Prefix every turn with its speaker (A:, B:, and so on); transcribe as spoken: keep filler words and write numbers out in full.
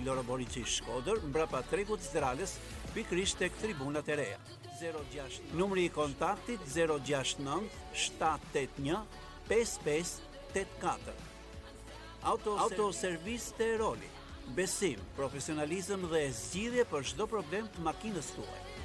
A: Loro Borici Shkodër, mbrapa tregut Zdralës, pikërisht tek tribunat e reja. zero gjashtë Numri i kontaktit zero gjashtë nëntë shtat tet një pesë pesë tet katër. Auto Autoservis Teroli. Besim, profesionalizëm dhe zgjidhje për çdo problem të makinës tuaj.